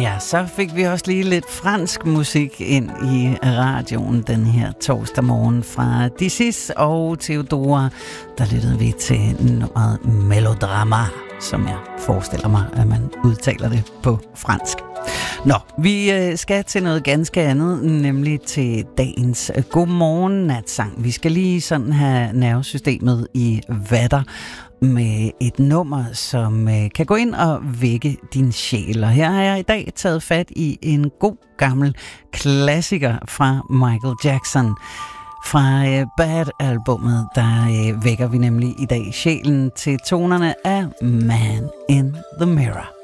Ja, så fik vi også lige lidt fransk musik ind i radioen den her torsdag morgen fra Disis og Theodora. Der lyttede vi til nummeret Melodrama, som jeg forestiller mig, at man udtaler det på fransk. Nå, vi skal til noget ganske andet, nemlig til dagens godmorgen-natsang. Vi skal lige sådan have nervesystemet i vatter med et nummer, som kan gå ind og vække din sjæl. Og her har jeg i dag taget fat i en god gammel klassiker fra Michael Jackson. Fra Bad-albummet, der vækker vi nemlig i dag sjælen til tonerne af Man in the Mirror.